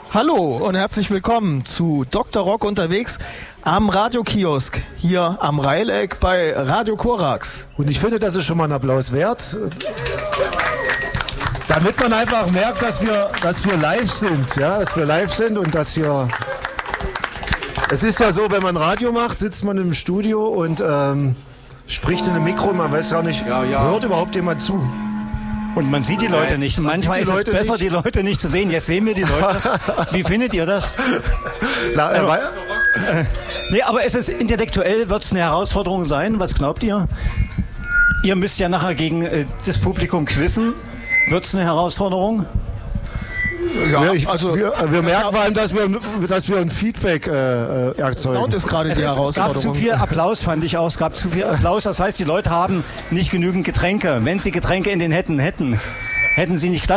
Hallo und herzlich willkommen zu Dr. Rock unterwegs am Radiokiosk hier am Reileck bei Radio Korax. Und ich finde, das ist schon mal ein Applaus wert, damit man einfach merkt, dass wir live sind, ja, dass wir live sind und dass hier. Es ist ja so, wenn man Radio macht, sitzt man im Studio und spricht in einem Mikro, man weiß ja nicht, hört überhaupt jemand zu. Und man sieht die Leute nicht. Und manchmal ist es besser, die Leute nicht zu sehen. Jetzt sehen wir die Leute. Wie findet ihr das? Nee, aber intellektuell wird es eine Herausforderung sein. Was glaubt ihr? Ihr müsst ja nachher gegen das Publikum quizzen. Wird es eine Herausforderung? Ja, wir merken vor allem, dass wir ein Feedback erzeugen. Sound ist gerade die Herausforderung. Es gab zu viel Applaus, fand ich auch. Es gab zu viel Applaus. Das heißt, die Leute haben nicht genügend Getränke. Wenn sie Getränke in den hätten sie nicht